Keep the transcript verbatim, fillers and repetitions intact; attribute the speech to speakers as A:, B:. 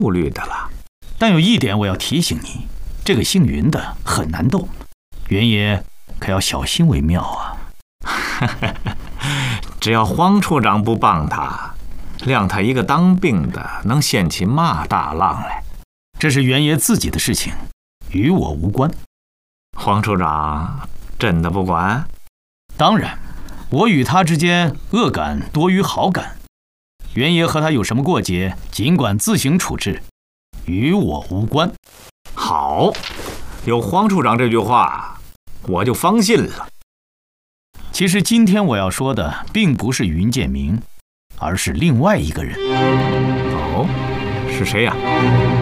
A: 顾虑的了。
B: 但有一点我要提醒你，这个姓云的很难斗，袁爷可要小心为妙啊。
A: 只要黄处长不帮他，谅他一个当兵的能掀起嘛大浪来？
B: 这是袁爷自己的事情，与我无关。
A: 黄处长真的不管？
B: 当然，我与他之间恶感多于好感。袁爷和他有什么过节，尽管自行处置，与我无关。
A: 好，有黄处长这句话，我就放心了。
B: 其实今天我要说的并不是云建明，而是另外一个人。
A: 哦，是谁呀？